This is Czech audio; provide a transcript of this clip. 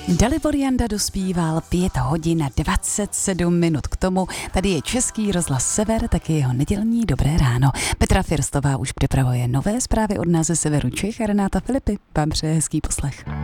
Dalibor Janda dospíval 5 hodin a 27 minut k tomu. Tady je Český rozhlas Sever, taky jeho nedělní Dobré ráno. Petra Firstová už připravuje nové zprávy od nás ze severu Čech a Renáta Filipy vám přeje hezký poslech.